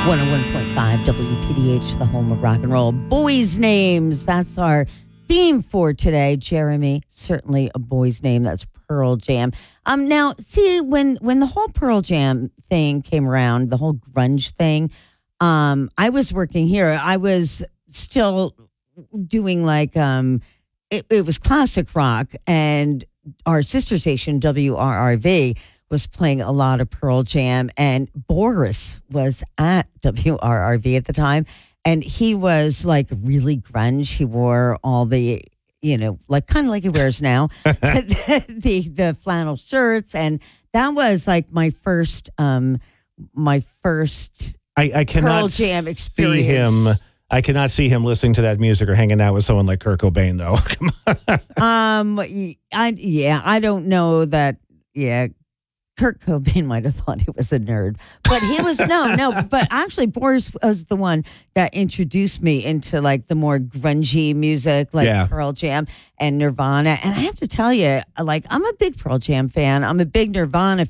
101.5 WPDH, the home of rock and roll. Boys' names. That's our theme for today. Jeremy, certainly a boy's name. That's Pearl Jam. Now, see, when the whole Pearl Jam thing came around, the whole grunge thing, I was working here. I was still doing it was classic rock, and our sister station, WRRV, was playing a lot of Pearl Jam, and Boris was at WRRV at the time, and he was like really grunge. He wore all the, kind of like he wears now, the flannel shirts, and that was like my first I cannot Pearl Jam see experience. him. I cannot see him listening to that music or hanging out with someone like Kurt Cobain, though. Come on. I don't know that. Yeah. Kurt Cobain might have thought he was a nerd, but he was no. But actually, Boris was the one that introduced me into like the more grungy music, like Pearl Jam and Nirvana. And I have to tell you, like, I'm a big Pearl Jam fan. I'm a big Nirvana